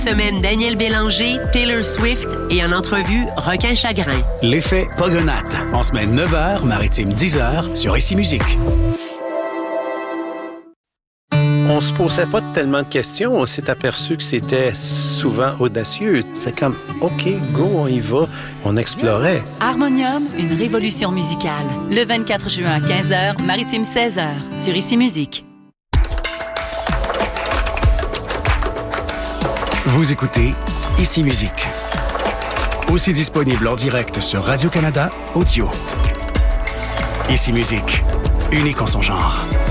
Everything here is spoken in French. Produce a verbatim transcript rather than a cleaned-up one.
Semaine Daniel Bélanger, Taylor Swift et en entrevue, Requin Chagrin. L'effet Pogonate, en semaine neuf heures, maritime dix heures, sur Ici Musique. On se posait pas tellement de questions. On s'est aperçu que c'était souvent audacieux. C'est comme, OK, go, on y va. On explorait. Harmonium, une révolution musicale. Le vingt-quatre juin à quinze heures, maritime seize heures, sur Ici Musique. Vous écoutez Ici Musique. Aussi disponible en direct sur Radio-Canada Audio. Ici Musique, unique en son genre.